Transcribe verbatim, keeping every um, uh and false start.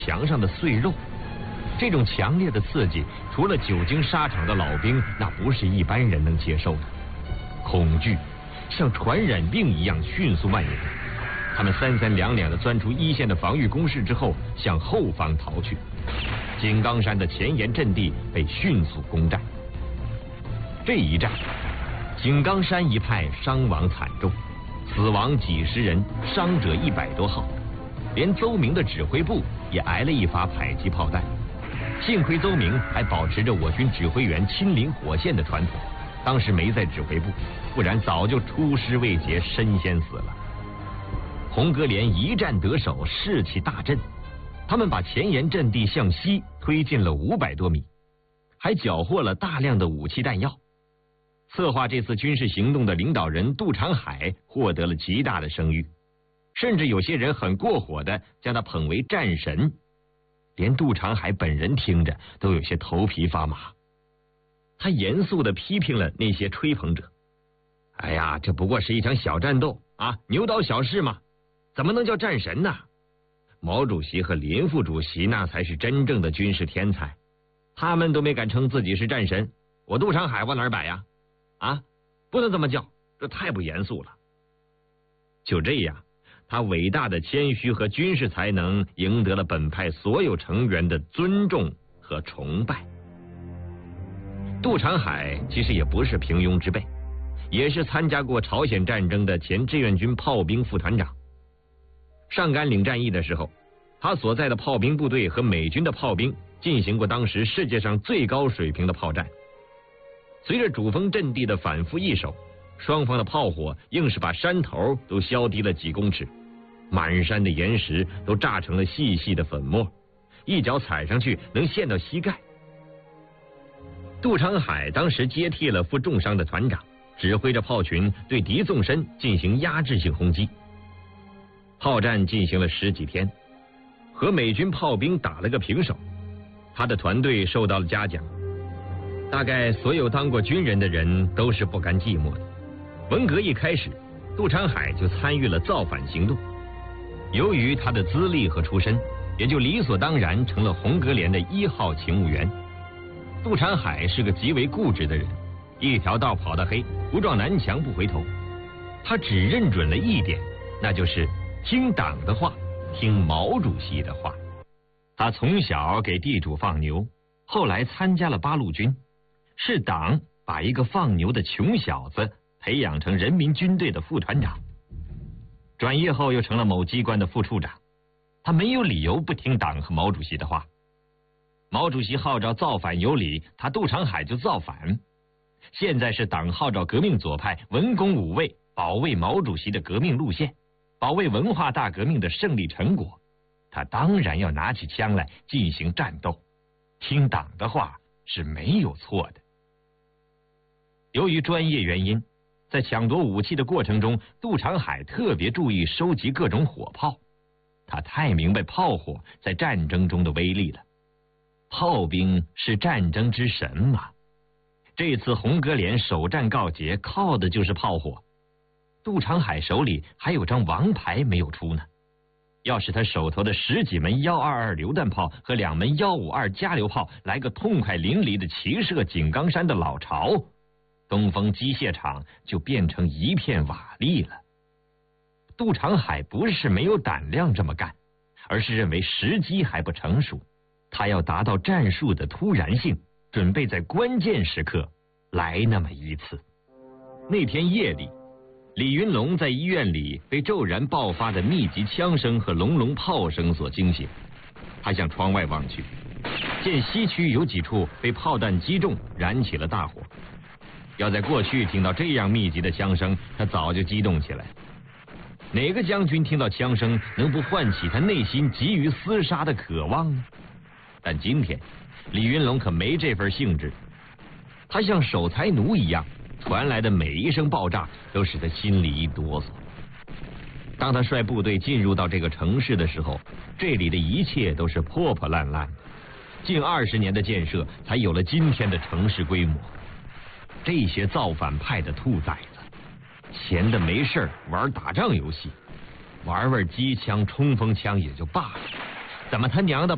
墙上的碎肉。这种强烈的刺激，除了久经沙场的老兵，那不是一般人能接受的。恐惧像传染病一样迅速蔓延，他们三三两两地钻出一线的防御工事之后，向后方逃去。井冈山的前沿阵地被迅速攻占。这一战，井冈山一派伤亡惨重，死亡几十人，伤者一百多号，连邹明的指挥部也挨了一发迫击炮弹。幸亏邹明还保持着我军指挥员亲临火线的传统，当时没在指挥部，不然早就出师未捷，身先死了。红阁连一战得手，士气大振，他们把前沿阵地向西推进了五百多米，还缴获了大量的武器弹药。策划这次军事行动的领导人杜长海获得了极大的声誉，甚至有些人很过火的将他捧为战神。连杜长海本人听着都有些头皮发麻。他严肃地批评了那些吹捧者：哎呀，这不过是一场小战斗啊，牛刀小试嘛，怎么能叫战神呢？毛主席和林副主席那才是真正的军事天才，他们都没敢称自己是战神，我杜长海往哪儿摆呀？啊，不能这么叫，这太不严肃了。就这样，他伟大的谦虚和军事才能赢得了本派所有成员的尊重和崇拜。杜长海其实也不是平庸之辈，也是参加过朝鲜战争的前志愿军炮兵副团长。上甘岭战役的时候，他所在的炮兵部队和美军的炮兵进行过当时世界上最高水平的炮战。随着主峰阵地的反复易手，双方的炮火硬是把山头都削低了几公尺，满山的岩石都炸成了细细的粉末，一脚踩上去能陷到膝盖。杜长海当时接替了负重伤的团长，指挥着炮群对敌纵深进行压制性轰击。炮战进行了十几天，和美军炮兵打了个平手，他的团队受到了嘉奖。大概所有当过军人的人都是不甘寂寞的。文革一开始，杜长海就参与了造反行动。由于他的资历和出身，也就理所当然成了红阁连的一号勤务员。杜长海是个极为固执的人，一条道跑到黑，不撞南墙不回头。他只认准了一点，那就是听党的话，听毛主席的话。他从小给地主放牛，后来参加了八路军，是党把一个放牛的穷小子培养成人民军队的副团长，转业后又成了某机关的副处长。他没有理由不听党和毛主席的话。毛主席号召造反有理，他杜长海就造反。现在是党号召革命左派文攻武卫，保卫毛主席的革命路线，保卫文化大革命的胜利成果，他当然要拿起枪来进行战斗。听党的话是没有错的。由于专业原因，在抢夺武器的过程中，杜长海特别注意收集各种火炮。他太明白炮火在战争中的威力了。炮兵是战争之神嘛。这次红阁连首战告捷，靠的就是炮火。杜长海手里还有张王牌没有出呢。要是他手头的十几门幺二二榴弹炮和两门幺五二加榴炮来个痛快淋漓的齐射井冈山的老巢，东风机械厂就变成一片瓦砾了。杜长海不是没有胆量这么干，而是认为时机还不成熟，他要达到战术的突然性，准备在关键时刻来那么一次。那天夜里，李云龙在医院里被骤然爆发的密集枪声和隆隆炮声所惊醒，他向窗外望去，见西区有几处被炮弹击中，燃起了大火。要在过去听到这样密集的枪声，他早就激动起来。哪个将军听到枪声能不唤起他内心急于厮杀的渴望呢？但今天李云龙可没这份兴致，他像守财奴一样，传来的每一声爆炸都使他心里一哆嗦。当他率部队进入到这个城市的时候，这里的一切都是破破烂烂的，近二十年的建设才有了今天的城市规模。这些造反派的兔崽子，闲的没事玩打仗游戏，玩玩机枪冲锋枪也就罢了，怎么他娘的